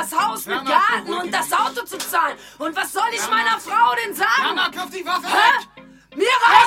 das Haus mit Garten und das Auto zu zahlen. Und was soll ich meiner Frau denn sagen? Jana, wirf die Waffe weg! Mir reicht